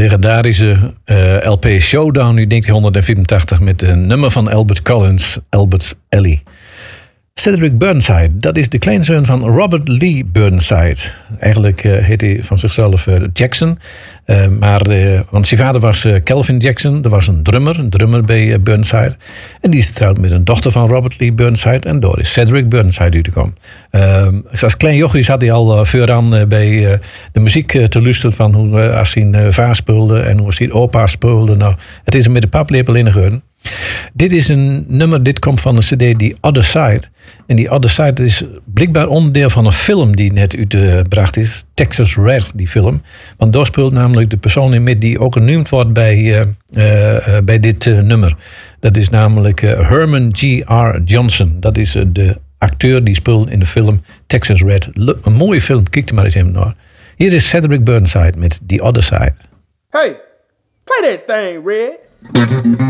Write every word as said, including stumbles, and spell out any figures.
legendarische uh, L P Showdown uit negentien vierentachtig met een nummer van Albert Collins, Albert's Alley. Cedric Burnside, dat is de kleinzoon van Robert Lee Burnside. Eigenlijk uh, heet hij van zichzelf uh, Jackson. Uh, maar, uh, want zijn vader was uh, Calvin Jackson. Dat was een drummer, een drummer bij uh, Burnside. En die is getrouwd met een dochter van Robert Lee Burnside. En door is Cedric Burnside uitgekomen. Uh, als klein jochie zat hij al uh, vooraan uh, bij uh, de muziek uh, te luisteren. Van hoe uh, als hij uh, vaar speelde en hoe zijn opa speelde. Nou, het is hem met de paplepel ingegaan. Dit is een nummer, dit komt van een cd, die Other Side. En die Other Side is blijkbaar onderdeel van een film die net uitgebracht is. Texas Red, die film. Want daar speelt namelijk de persoon in met die ook genoemd wordt bij, uh, uh, bij dit uh, nummer. Dat is namelijk uh, Herman G R Johnson. Dat is uh, de acteur die speelt in de film Texas Red. Een mooie film, kijk er maar eens even naar. Hier is Cedric Burnside met The Other Side. Hey, play that thing, Red.